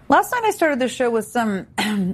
Last night I started the show with some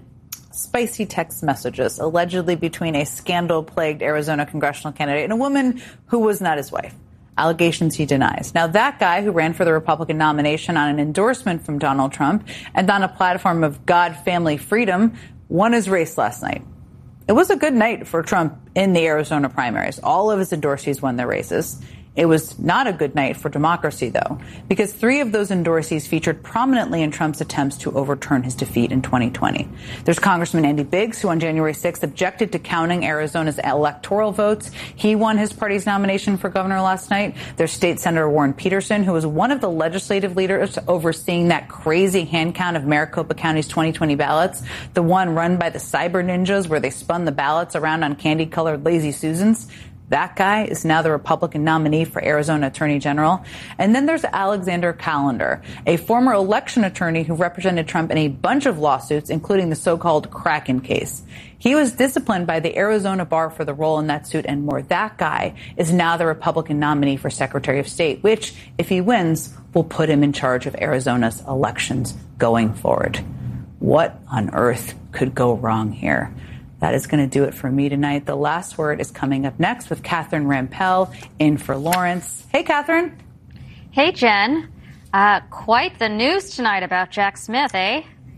spicy text messages, allegedly between a scandal-plagued Arizona congressional candidate and a woman who was not his wife. Allegations he denies. Now, that guy who ran for the Republican nomination on an endorsement from Donald Trump and on a platform of God, family, freedom, won his race last night. It was a good night for Trump in the Arizona primaries. All of his endorsees won their races. It was not a good night for democracy, though, because 3 of those endorsees featured prominently in Trump's attempts to overturn his defeat in 2020. There's Congressman Andy Biggs, who on January 6th objected to counting Arizona's electoral votes. He won his party's nomination for governor last night. There's State Senator Warren Peterson, who was one of the legislative leaders overseeing that crazy hand count of Maricopa County's 2020 ballots, the one run by the cyber ninjas where they spun the ballots around on candy-colored Lazy Susans. That guy is now the Republican nominee for Arizona Attorney General. And then there's Alexander Callender, a former election attorney who represented Trump in a bunch of lawsuits, including the so-called Kraken case. He was disciplined by the Arizona bar for the role in that suit and more. That guy is now the Republican nominee for Secretary of State, which, if he wins, will put him in charge of Arizona's elections going forward. What on earth could go wrong here? That is going to do it for me tonight. The last word is coming up next with Catherine Rampell in for Lawrence. Hey, Catherine. Hey, Jen. Quite the news tonight about Jack Smith, eh?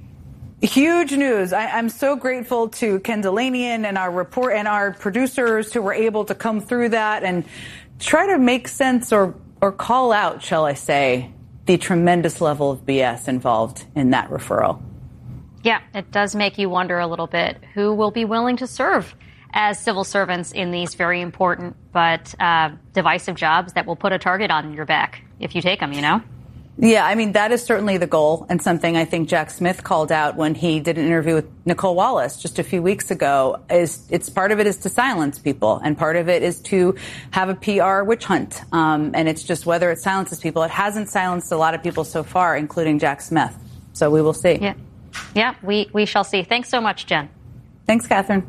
Huge news. I'm so grateful to Ken Delanian and our report and our producers who were able to come through that and try to make sense or call out, shall I say, the tremendous level of BS involved in that referral. Yeah, it does make you wonder a little bit who will be willing to serve as civil servants in these very important but divisive jobs that will put a target on your back if you take them, you know? Yeah, I mean, that is certainly the goal and something I think Jack Smith called out when he did an interview with Nicole Wallace just a few weeks ago. It's part of it is to silence people and part of it is to have a PR witch hunt. And it's just whether it silences people. It hasn't silenced a lot of people so far, including Jack Smith. So we will see. Yeah, we shall see. Thanks so much, Jen. Thanks, Catherine.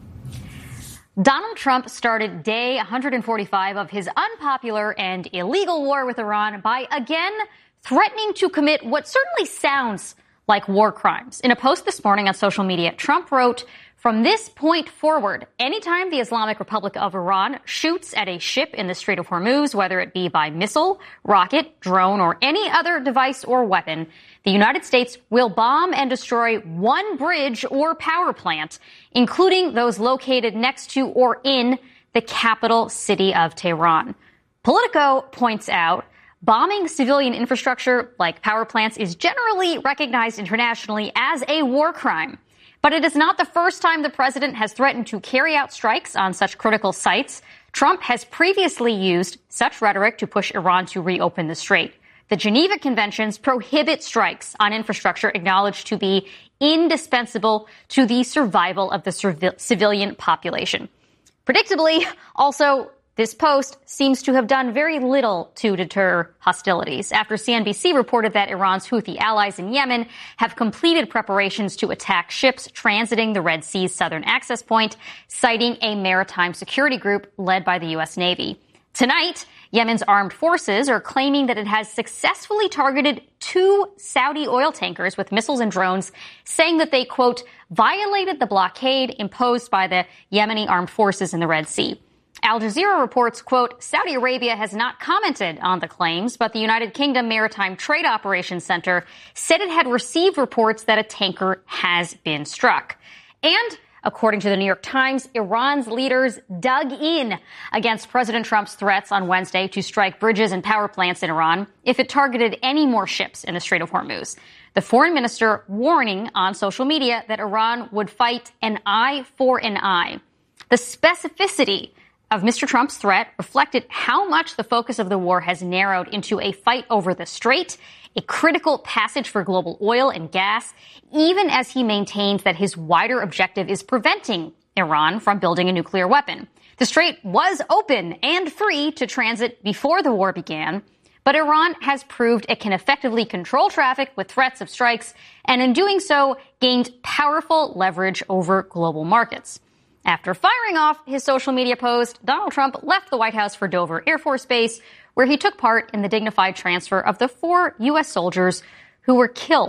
Donald Trump started day 145 of his unpopular and illegal war with Iran by again threatening to commit what certainly sounds like war crimes. In a post this morning on social media, Trump wrote, "From this point forward, anytime the Islamic Republic of Iran shoots at a ship in the Strait of Hormuz, whether it be by missile, rocket, drone, or any other device or weapon, the United States will bomb and destroy one bridge or power plant, including those located next to or in the capital city of Tehran." Politico points out, bombing civilian infrastructure like power plants is generally recognized internationally as a war crime. But it is not the first time the president has threatened to carry out strikes on such critical sites. Trump has previously used such rhetoric to push Iran to reopen the strait. The Geneva Conventions prohibit strikes on infrastructure acknowledged to be indispensable to the survival of the civilian population. Predictably, also, this post seems to have done very little to deter hostilities after CNBC reported that Iran's Houthi allies in Yemen have completed preparations to attack ships transiting the Red Sea's southern access point, citing a maritime security group led by the U.S. Navy. Tonight, Yemen's armed forces are claiming that it has successfully targeted 2 Saudi oil tankers with missiles and drones, saying that they, quote, violated the blockade imposed by the Yemeni armed forces in the Red Sea. Al Jazeera reports, quote, Saudi Arabia has not commented on the claims, but the United Kingdom Maritime Trade Operations Center said it had received reports that a tanker has been struck. And according to the New York Times, Iran's leaders dug in against President Trump's threats on Wednesday to strike bridges and power plants in Iran if it targeted any more ships in the Strait of Hormuz. The foreign minister warning on social media that Iran would fight an eye for an eye. The specificity of Mr. Trump's threat reflected how much the focus of the war has narrowed into a fight over the strait, a critical passage for global oil and gas, even as he maintains that his wider objective is preventing Iran from building a nuclear weapon. The strait was open and free to transit before the war began, but Iran has proved it can effectively control traffic with threats of strikes, and in doing so, gained powerful leverage over global markets. After firing off his social media post, Donald Trump left the White House for Dover Air Force Base, where he took part in the dignified transfer of the 4 U.S. soldiers who were killed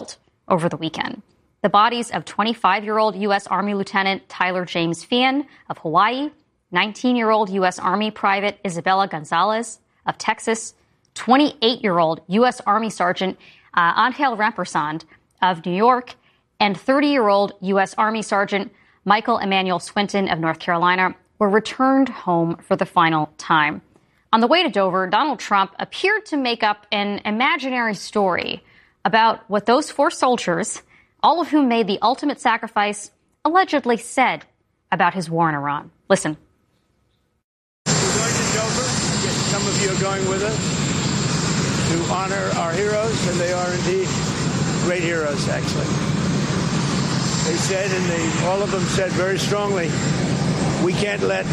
over the weekend. The bodies of 25-year-old U.S. Army Lieutenant Tyler James Fian of Hawaii, 19-year-old U.S. Army Private Isabella Gonzalez of Texas, 28-year-old U.S. Army Sergeant Angel Rampersand of New York, and 30-year-old U.S. Army Sergeant Michael Emmanuel Swinton of North Carolina were returned home for the final time. On the way to Dover, Donald Trump appeared to make up an imaginary story about what those 4 soldiers, all of whom made the ultimate sacrifice, allegedly said about his war in Iran. Listen. We're going to Dover. Some of you are going with us to honor our heroes, and they are indeed great heroes, actually. They said, and all of them said very strongly, we cannot let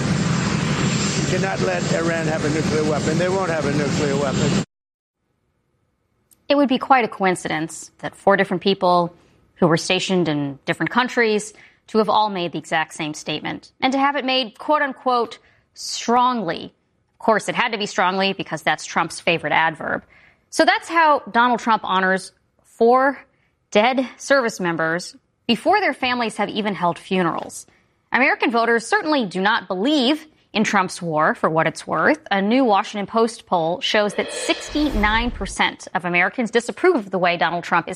Iran have a nuclear weapon. They won't have a nuclear weapon. It would be quite a coincidence that 4 different people who were stationed in different countries to have all made the exact same statement, and to have it made, quote unquote, strongly. Of course, it had to be strongly because that's Trump's favorite adverb. So that's how Donald Trump honors 4 dead service members before their families have even held funerals. American voters certainly do not believe in Trump's war, for what it's worth. A new Washington Post poll shows that 69% of Americans disapprove of the way Donald Trump is